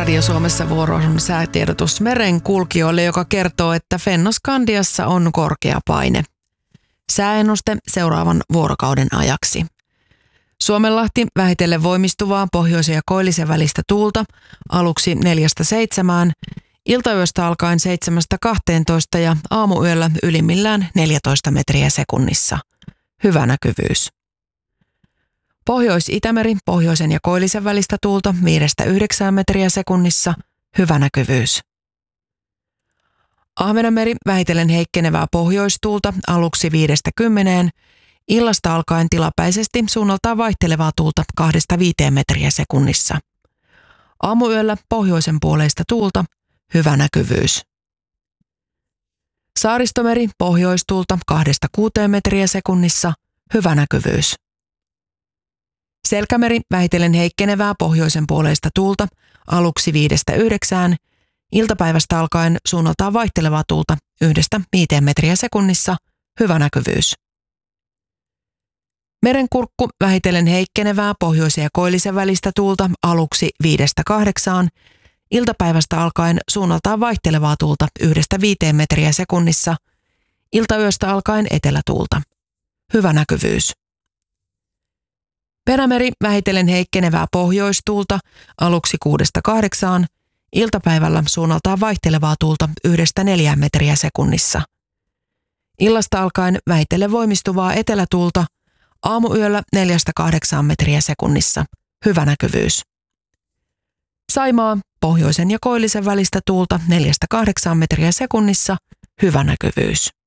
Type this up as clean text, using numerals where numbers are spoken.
Radio Suomessa vuoroon säätiedotus merenkulkijoille, joka kertoo, että Fennoskandiassa on korkea paine. Sääennuste seuraavan vuorokauden ajaksi. Suomenlahti vähitellen voimistuvaa pohjoisen ja koillisen välistä tuulta aluksi 4-7, iltayöstä alkaen 7-12 ja aamuyöllä ylimmillään 14 metriä sekunnissa. Hyvä näkyvyys. Pohjois-Itämeri pohjoisen ja koillisen välistä tuulta 5-9 metriä sekunnissa. Hyvä näkyvyys. Ahvenanmeri vähitellen heikkenevää pohjoistuulta aluksi 5-10, illasta alkaen tilapäisesti suunnaltaan vaihtelevaa tuulta 2-5 metriä sekunnissa. Aamuyöllä pohjoisen puoleista tuulta. Hyvä näkyvyys. Saaristomeri pohjoistuulta 2-6 metriä sekunnissa. Hyvä näkyvyys. Selkämeri vähitellen heikkenevää pohjoisen puoleista tuulta aluksi 5-9, iltapäivästä alkaen suunnaltaan vaihtelevaa tuulta 1-5 metriä sekunnissa. Hyvä näkyvyys. Merenkurkku vähitellen heikkenevää pohjoisen ja koillisen välistä tuulta aluksi 5-8, iltapäivästä alkaen suunnaltaan vaihtelevaa tuulta 1-5 metriä sekunnissa, iltayöstä alkaen etelätuulta. Hyvä näkyvyys. Perämeri vähitellen heikkenevää pohjoistuulta aluksi 6-8, iltapäivällä suunnaltaan vaihtelevaa tuulta 1-4 metriä sekunnissa. Illasta alkaen vähitellen voimistuvaa etelätuulta, aamuyöllä 4-8 metriä sekunnissa. Hyvä näkyvyys. Saimaa pohjoisen ja koillisen välistä tuulta 4-8 metriä sekunnissa. Hyvä näkyvyys.